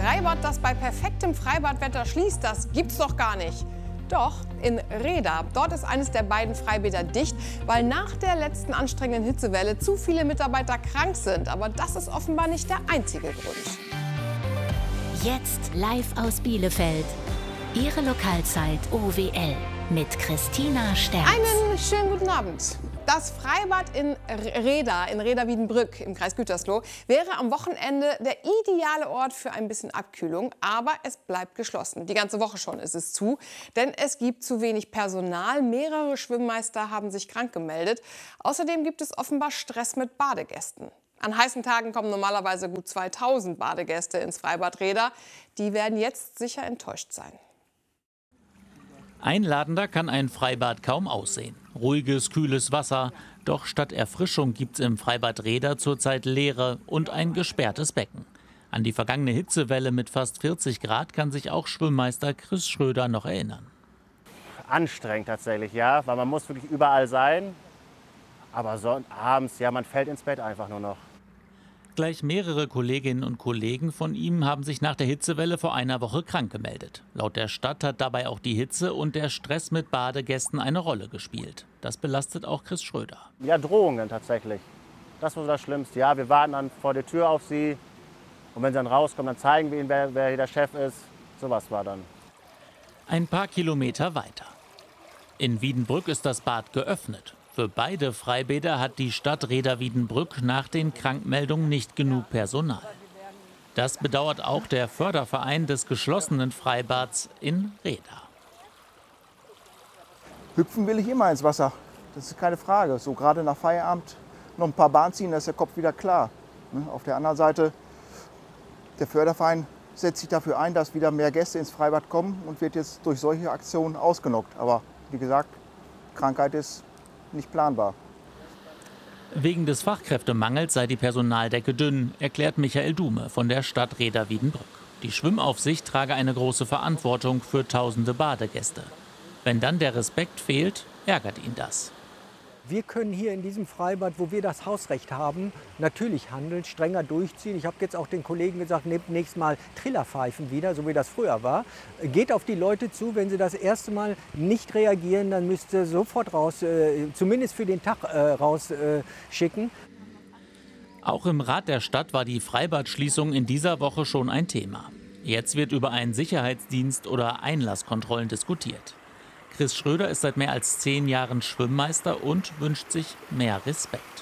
Freibad, das bei perfektem Freibadwetter schließt, das gibt's doch gar nicht. Doch, in Rheda. Dort ist eines der beiden Freibäder dicht, weil nach der letzten anstrengenden Hitzewelle zu viele Mitarbeiter krank sind. Aber das ist offenbar nicht der einzige Grund. Jetzt live aus Bielefeld. Ihre Lokalzeit OWL mit Christina Sterz. Einen schönen guten Abend. Das Freibad in Rheda-Wiedenbrück im Kreis Gütersloh wäre am Wochenende der ideale Ort für ein bisschen Abkühlung. Aber es bleibt geschlossen. Die ganze Woche schon ist es zu, denn es gibt zu wenig Personal. Mehrere Schwimmmeister haben sich krank gemeldet. Außerdem gibt es offenbar Stress mit Badegästen. An heißen Tagen kommen normalerweise gut 2000 Badegäste ins Freibad Rheda. Die werden jetzt sicher enttäuscht sein. Einladender kann ein Freibad kaum aussehen. Ruhiges, kühles Wasser. Doch statt Erfrischung gibt es im Freibad Rheda zurzeit Leere und ein gesperrtes Becken. An die vergangene Hitzewelle mit fast 40 Grad kann sich auch Schwimmmeister Chris Schröder noch erinnern. Anstrengend tatsächlich, ja, weil man muss wirklich überall sein. Aber so abends, ja, man fällt ins Bett einfach nur noch. Gleich mehrere Kolleginnen und Kollegen von ihm haben sich nach der Hitzewelle vor einer Woche krank gemeldet. Laut der Stadt hat dabei auch die Hitze und der Stress mit Badegästen eine Rolle gespielt. Das belastet auch Chris Schröder. Ja, Drohungen tatsächlich. Das war so das Schlimmste. Ja, wir warten dann vor der Tür auf sie. Und wenn sie dann rauskommen, dann zeigen wir ihnen, wer hier der Chef ist. Sowas war dann. Ein paar Kilometer weiter. In Wiedenbrück ist das Bad geöffnet. Für beide Freibäder hat die Stadt Rheda-Wiedenbrück nach den Krankmeldungen nicht genug Personal. Das bedauert auch der Förderverein des geschlossenen Freibads in Rheda. Hüpfen will ich immer ins Wasser, das ist keine Frage. So gerade nach Feierabend noch ein paar Bahnen ziehen, da ist der Kopf wieder klar. Auf der anderen Seite, der Förderverein setzt sich dafür ein, dass wieder mehr Gäste ins Freibad kommen und wird jetzt durch solche Aktionen ausgenockt. Aber wie gesagt, Krankheit ist nicht planbar. Wegen des Fachkräftemangels sei die Personaldecke dünn, erklärt Michael Dume von der Stadt Rheda-Wiedenbrück. Die Schwimmaufsicht trage eine große Verantwortung für tausende Badegäste. Wenn dann der Respekt fehlt, ärgert ihn das. Wir können hier in diesem Freibad, wo wir das Hausrecht haben, natürlich handeln, strenger durchziehen. Ich habe jetzt auch den Kollegen gesagt, nehmt nächstes Mal Trillerpfeifen wieder, so wie das früher war. Geht auf die Leute zu, wenn sie das erste Mal nicht reagieren, dann müsst ihr sofort raus, zumindest für den Tag rausschicken. Auch im Rat der Stadt war die Freibadschließung in dieser Woche schon ein Thema. Jetzt wird über einen Sicherheitsdienst oder Einlasskontrollen diskutiert. Chris Schröder ist seit mehr als 10 Jahren Schwimmmeister und wünscht sich mehr Respekt.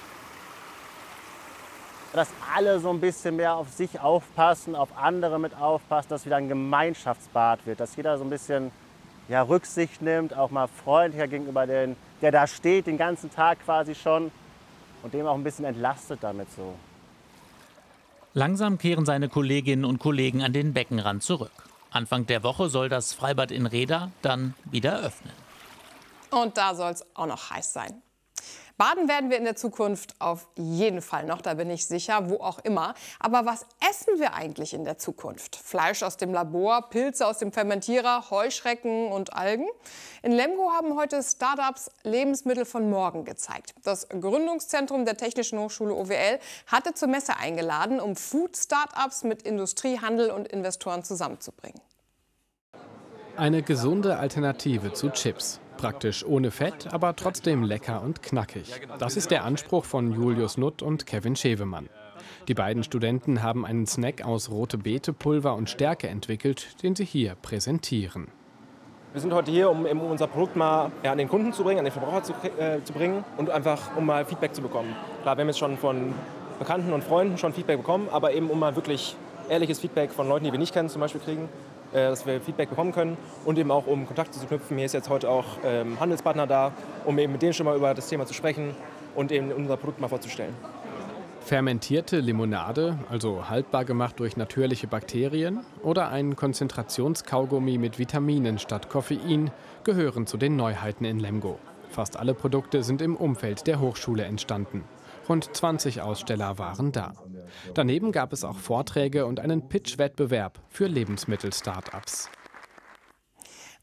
Dass alle so ein bisschen mehr auf sich aufpassen, auf andere mit aufpassen, dass wieder ein Gemeinschaftsbad wird. Dass jeder so ein bisschen Rücksicht nimmt, auch mal freundlicher gegenüber den, der da steht, den ganzen Tag quasi schon. Und dem auch ein bisschen entlastet damit so. Langsam kehren seine Kolleginnen und Kollegen an den Beckenrand zurück. Anfang der Woche soll das Freibad in Rheda dann wieder öffnen. Und da soll es auch noch heiß sein. Baden werden wir in der Zukunft auf jeden Fall noch, da bin ich sicher, wo auch immer. Aber was essen wir eigentlich in der Zukunft? Fleisch aus dem Labor, Pilze aus dem Fermentierer, Heuschrecken und Algen? In Lemgo haben heute Startups Lebensmittel von morgen gezeigt. Das Gründungszentrum der Technischen Hochschule OWL hatte zur Messe eingeladen, um Food-Startups mit Industrie, Handel und Investoren zusammenzubringen. Eine gesunde Alternative zu Chips. Praktisch ohne Fett, aber trotzdem lecker und knackig. Das ist der Anspruch von Julius Nutt und Kevin Schevemann. Die beiden Studenten haben einen Snack aus rote Beete, Pulver und Stärke entwickelt, den sie hier präsentieren. Wir sind heute hier, um unser Produkt mal an den Kunden zu bringen, an den Verbraucher zu bringen und einfach, um mal Feedback zu bekommen. Klar, wir haben jetzt schon von Bekannten und Freunden schon Feedback bekommen, aber eben um mal wirklich ehrliches Feedback von Leuten, die wir nicht kennen, zum Beispiel kriegen, dass wir Feedback bekommen können und eben auch um Kontakte zu knüpfen. Hier ist jetzt heute auch Handelspartner da, um eben mit denen schon mal über das Thema zu sprechen und eben unser Produkt mal vorzustellen. Fermentierte Limonade, also haltbar gemacht durch natürliche Bakterien, oder ein Konzentrationskaugummi mit Vitaminen statt Koffein gehören zu den Neuheiten in Lemgo. Fast alle Produkte sind im Umfeld der Hochschule entstanden. Rund 20 Aussteller waren da. Daneben gab es auch Vorträge und einen Pitch-Wettbewerb für Lebensmittel-Startups.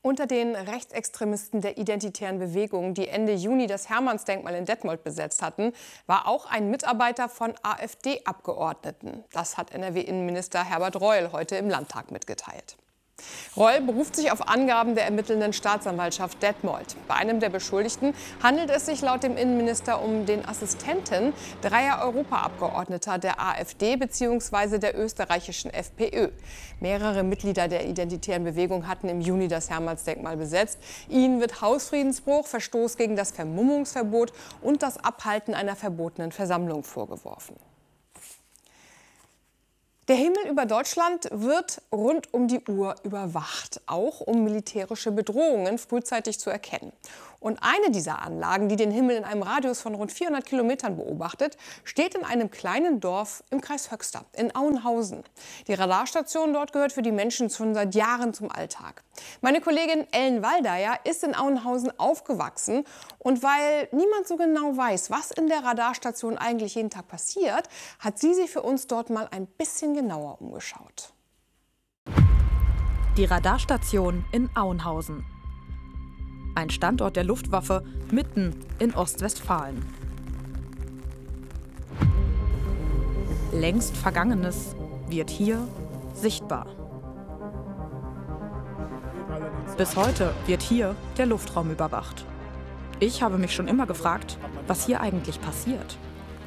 Unter den Rechtsextremisten der Identitären Bewegung, die Ende Juni das Hermannsdenkmal in Detmold besetzt hatten, war auch ein Mitarbeiter von AfD-Abgeordneten. Das hat NRW-Innenminister Herbert Reul heute im Landtag mitgeteilt. Reul beruft sich auf Angaben der ermittelnden Staatsanwaltschaft Detmold. Bei einem der Beschuldigten handelt es sich laut dem Innenminister um den Assistenten dreier Europaabgeordneter der AfD bzw. der österreichischen FPÖ. Mehrere Mitglieder der Identitären Bewegung hatten im Juni das Hermannsdenkmal besetzt. Ihnen wird Hausfriedensbruch, Verstoß gegen das Vermummungsverbot und das Abhalten einer verbotenen Versammlung vorgeworfen. Der Himmel über Deutschland wird rund um die Uhr überwacht, auch um militärische Bedrohungen frühzeitig zu erkennen. Und eine dieser Anlagen, die den Himmel in einem Radius von rund 400 Kilometern beobachtet, steht in einem kleinen Dorf im Kreis Höxter, in Auenhausen. Die Radarstation dort gehört für die Menschen schon seit Jahren zum Alltag. Meine Kollegin Ellen Waldeyer ist in Auenhausen aufgewachsen. Und weil niemand so genau weiß, was in der Radarstation eigentlich jeden Tag passiert, hat sie sich für uns dort mal ein bisschen genauer umgeschaut. Die Radarstation in Auenhausen. Ein Standort der Luftwaffe mitten in Ostwestfalen. Längst Vergangenes wird hier sichtbar. Bis heute wird hier der Luftraum überwacht. Ich habe mich schon immer gefragt, was hier eigentlich passiert.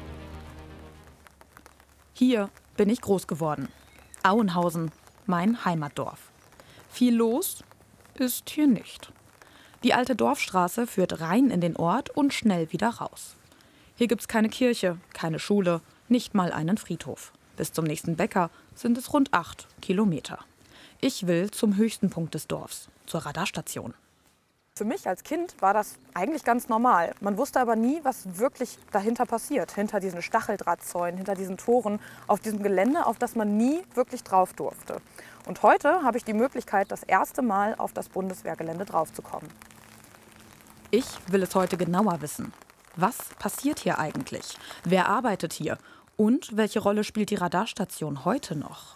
Hier bin ich groß geworden. Auenhausen, mein Heimatdorf. Viel los ist hier nicht. Die alte Dorfstraße führt rein in den Ort und schnell wieder raus. Hier gibt's keine Kirche, keine Schule, nicht mal einen Friedhof. Bis zum nächsten Bäcker sind es rund 8 Kilometer. Ich will zum höchsten Punkt des Dorfs, zur Radarstation. Für mich als Kind war das eigentlich ganz normal. Man wusste aber nie, was wirklich dahinter passiert. Hinter diesen Stacheldrahtzäunen, hinter diesen Toren, auf diesem Gelände, auf das man nie wirklich drauf durfte. Und heute habe ich die Möglichkeit, das erste Mal auf das Bundeswehrgelände draufzukommen. Ich will es heute genauer wissen. Was passiert hier eigentlich? Wer arbeitet hier? Und welche Rolle spielt die Radarstation heute noch?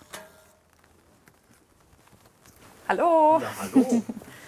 Hallo! Ja, hallo!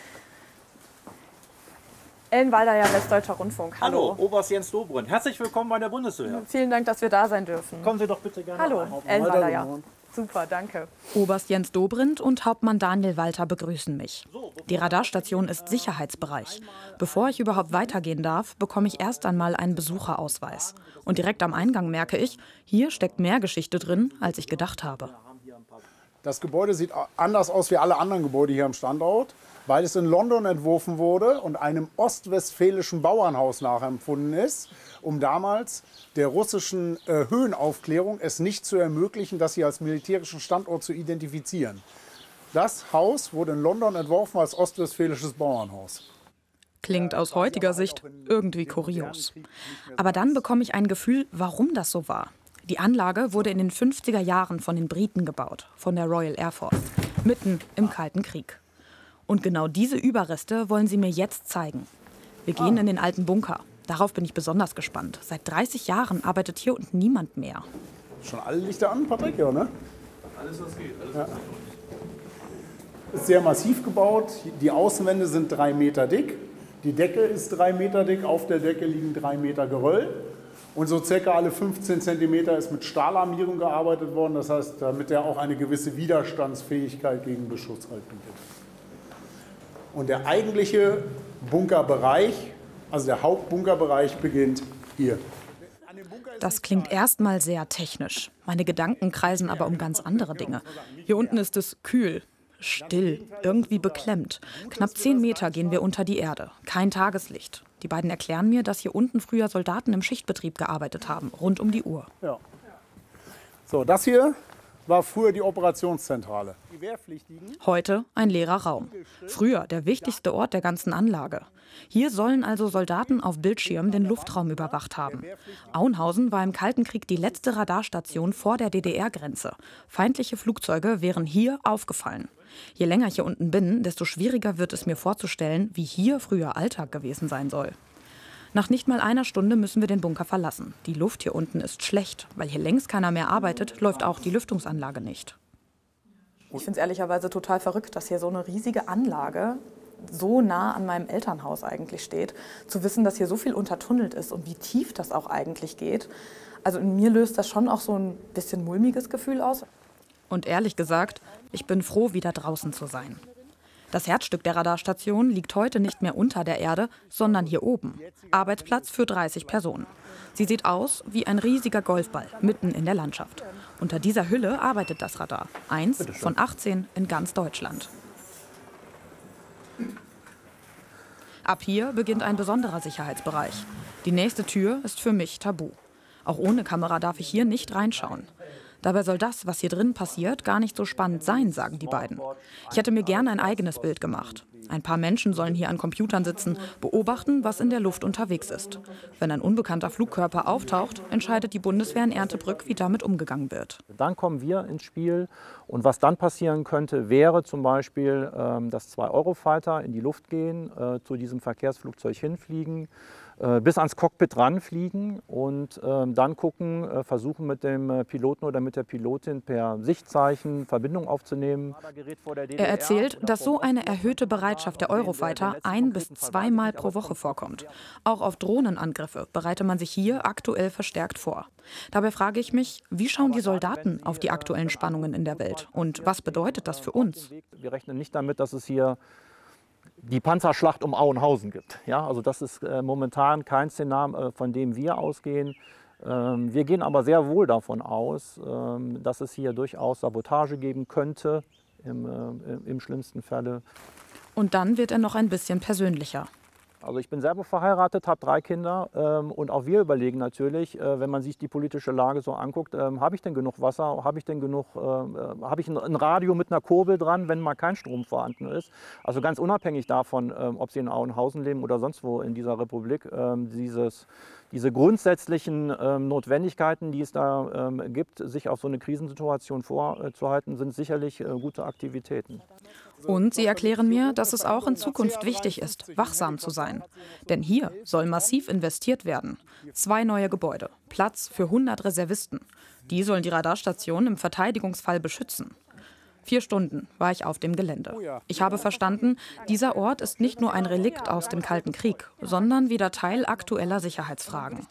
Ellen Waldeyer, Westdeutscher Rundfunk. Hallo, Oberst Jens Dobrindt. Herzlich willkommen bei der Bundeswehr. Vielen Dank, dass wir da sein dürfen. Kommen Sie doch bitte gerne. Hallo, Ellen Waldeyer. Super, danke. Oberst Jens Dobrindt und Hauptmann Daniel Walter begrüßen mich. Die Radarstation ist Sicherheitsbereich. Bevor ich überhaupt weitergehen darf, bekomme ich erst einmal einen Besucherausweis. Und direkt am Eingang merke ich, hier steckt mehr Geschichte drin, als ich gedacht habe. Das Gebäude sieht anders aus wie alle anderen Gebäude hier am Standort, weil es in London entworfen wurde und einem ostwestfälischen Bauernhaus nachempfunden ist, um damals der russischen Höhenaufklärung es nicht zu ermöglichen, das hier als militärischen Standort zu identifizieren. Das Haus wurde in London entworfen als ostwestfälisches Bauernhaus. Klingt aus heutiger Sicht irgendwie kurios. Aber dann bekomme ich ein Gefühl, warum das so war. Die Anlage wurde in den 50er Jahren von den Briten gebaut, von der Royal Air Force, mitten im Kalten Krieg. Und genau diese Überreste wollen sie mir jetzt zeigen. Wir gehen in den alten Bunker. Darauf bin ich besonders gespannt. Seit 30 Jahren arbeitet hier unten niemand mehr. Schon alle Lichter an, Patrick, ja, ne? Alles, was geht. Alles, was geht. Ist sehr massiv gebaut. Die Außenwände sind 3 Meter dick. Die Decke ist 3 Meter dick. Auf der Decke liegen 3 Meter Geröll. Und so circa alle 15 cm ist mit Stahlarmierung gearbeitet worden. Das heißt, damit er auch eine gewisse Widerstandsfähigkeit gegen Beschuss halt bietet. Und der eigentliche Bunkerbereich, also der Hauptbunkerbereich, beginnt hier. Das klingt erstmal sehr technisch. Meine Gedanken kreisen aber um ganz andere Dinge. Hier unten ist es kühl, still, irgendwie beklemmt. Knapp 10 Meter gehen wir unter die Erde. Kein Tageslicht. Die beiden erklären mir, dass hier unten früher Soldaten im Schichtbetrieb gearbeitet haben, rund um die Uhr. Ja. So, das hier war früher die Operationszentrale. Die Wehrpflichtigen. Heute ein leerer Raum. Früher der wichtigste Ort der ganzen Anlage. Hier sollen also Soldaten auf Bildschirmen den Luftraum überwacht haben. Auenhausen war im Kalten Krieg die letzte Radarstation vor der DDR-Grenze. Feindliche Flugzeuge wären hier aufgefallen. Je länger ich hier unten bin, desto schwieriger wird es mir vorzustellen, wie hier früher Alltag gewesen sein soll. Nach nicht mal einer Stunde müssen wir den Bunker verlassen. Die Luft hier unten ist schlecht. Weil hier längst keiner mehr arbeitet, läuft auch die Lüftungsanlage nicht. Ich finde es ehrlicherweise total verrückt, dass hier so eine riesige Anlage so nah an meinem Elternhaus eigentlich steht, zu wissen, dass hier so viel untertunnelt ist und wie tief das auch eigentlich geht. Also in mir löst das schon auch so ein bisschen mulmiges Gefühl aus. Und ehrlich gesagt, ich bin froh, wieder draußen zu sein. Das Herzstück der Radarstation liegt heute nicht mehr unter der Erde, sondern hier oben. Arbeitsplatz für 30 Personen. Sie sieht aus wie ein riesiger Golfball mitten in der Landschaft. Unter dieser Hülle arbeitet das Radar. 1 von 18 in ganz Deutschland. Ab hier beginnt ein besonderer Sicherheitsbereich. Die nächste Tür ist für mich tabu. Auch ohne Kamera darf ich hier nicht reinschauen. Dabei soll das, was hier drin passiert, gar nicht so spannend sein, sagen die beiden. Ich hätte mir gerne ein eigenes Bild gemacht. Ein paar Menschen sollen hier an Computern sitzen, beobachten, was in der Luft unterwegs ist. Wenn ein unbekannter Flugkörper auftaucht, entscheidet die Bundeswehr in Erndtebrück, wie damit umgegangen wird. Dann kommen wir ins Spiel und was dann passieren könnte, wäre zum Beispiel, dass 2 Eurofighter in die Luft gehen, zu diesem Verkehrsflugzeug hinfliegen, bis ans Cockpit ranfliegen und dann gucken, versuchen mit dem Piloten oder mit der Pilotin per Sichtzeichen Verbindung aufzunehmen. Er erzählt, dass so eine erhöhte Bereitschaft der Eurofighter 1- bis 2-mal pro Woche vorkommt. Auch auf Drohnenangriffe bereite man sich hier aktuell verstärkt vor. Dabei frage ich mich, wie schauen die Soldaten auf die aktuellen Spannungen in der Welt und was bedeutet das für uns? Wir rechnen nicht damit, dass es hier die Panzerschlacht um Auenhausen gibt. Ja, also das ist momentan kein Szenario, von dem wir ausgehen. Wir gehen aber sehr wohl davon aus, dass es hier durchaus Sabotage geben könnte, im schlimmsten Falle. Und dann wird er noch ein bisschen persönlicher. Also ich bin selber verheiratet, habe 3 Kinder und auch wir überlegen natürlich, wenn man sich die politische Lage so anguckt, habe ich denn genug Wasser, habe ich ein Radio mit einer Kurbel dran, wenn mal kein Strom vorhanden ist. Also ganz unabhängig davon, ob Sie in Auenhausen leben oder sonst wo in dieser Republik, diese grundsätzlichen Notwendigkeiten, die es da gibt, sich auf so eine Krisensituation vorzuhalten, sind sicherlich gute Aktivitäten. Und sie erklären mir, dass es auch in Zukunft wichtig ist, wachsam zu sein. Denn hier soll massiv investiert werden. 2 neue Gebäude, Platz für 100 Reservisten. Die sollen die Radarstation im Verteidigungsfall beschützen. 4 Stunden war ich auf dem Gelände. Ich habe verstanden, dieser Ort ist nicht nur ein Relikt aus dem Kalten Krieg, sondern wieder Teil aktueller Sicherheitsfragen.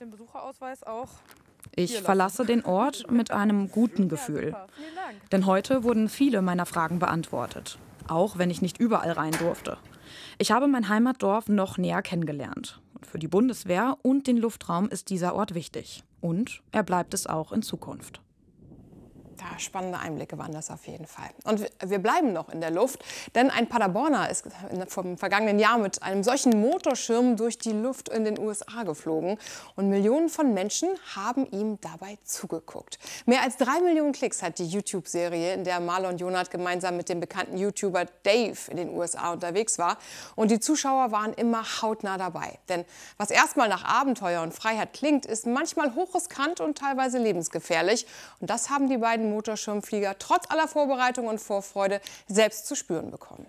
Ich verlasse den Ort mit einem guten Gefühl. Denn heute wurden viele meiner Fragen beantwortet. Auch wenn ich nicht überall rein durfte. Ich habe mein Heimatdorf noch näher kennengelernt. Und für die Bundeswehr und den Luftraum ist dieser Ort wichtig. Und er bleibt es auch in Zukunft. Ja, spannende Einblicke waren das auf jeden Fall. Und wir bleiben noch in der Luft, denn ein Paderborner ist vom vergangenen Jahr mit einem solchen Motorschirm durch die Luft in den USA geflogen. Und Millionen von Menschen haben ihm dabei zugeguckt. Mehr als 3 Millionen Klicks hat die YouTube-Serie, in der Marlon Jonath gemeinsam mit dem bekannten YouTuber Dave in den USA unterwegs war. Und die Zuschauer waren immer hautnah dabei. Denn was erstmal nach Abenteuer und Freiheit klingt, ist manchmal hochriskant und teilweise lebensgefährlich. Und das haben die beiden Motorschirmflieger trotz aller Vorbereitung und Vorfreude selbst zu spüren bekommen.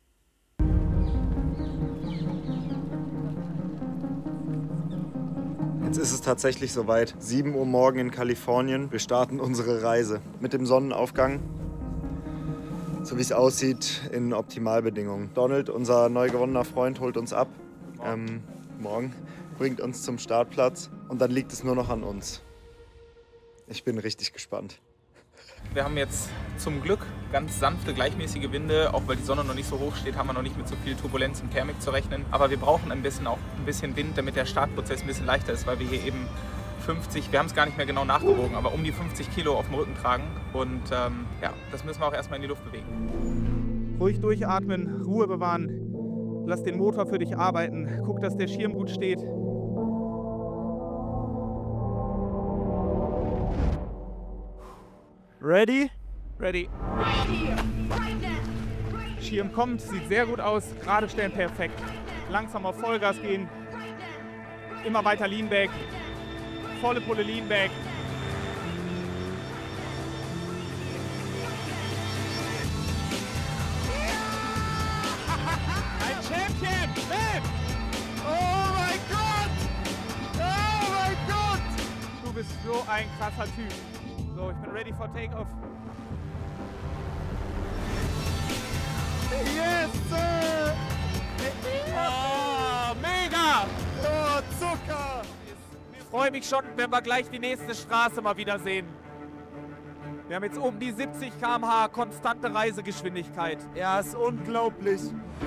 Jetzt ist es tatsächlich soweit. 7 Uhr morgen in Kalifornien. Wir starten unsere Reise mit dem Sonnenaufgang. So wie es aussieht, in Optimalbedingungen. Donald, unser neu gewonnener Freund, holt uns ab. Morgen bringt uns zum Startplatz und dann liegt es nur noch an uns. Ich bin richtig gespannt. Wir haben jetzt zum Glück ganz sanfte, gleichmäßige Winde. Auch weil die Sonne noch nicht so hoch steht, haben wir noch nicht mit so viel Turbulenz und Thermik zu rechnen. Aber wir brauchen ein bisschen Wind, damit der Startprozess ein bisschen leichter ist, weil wir hier eben 50, wir haben es gar nicht mehr genau nachgewogen, aber um die 50 Kilo auf dem Rücken tragen. Und ja, das müssen wir auch erstmal in die Luft bewegen. Ruhig durchatmen, Ruhe bewahren. Lass den Motor für dich arbeiten. Guck, dass der Schirm gut steht. Ready? Ready. Schirm kommt, sieht sehr gut aus. Gerade stellen, perfekt. Langsam auf Vollgas gehen. Immer weiter Leanback. Volle Pulle Leanback. Ein Champion! Man! Oh mein Gott! Oh mein Gott! Du bist so ein krasser Typ. So, ich bin ready for takeoff. Yes, sir! freue mich schon, wenn wir gleich die nächste Straße mal wieder sehen. Wir haben jetzt um die 70 km/h konstante Reisegeschwindigkeit. Ja, ist unglaublich.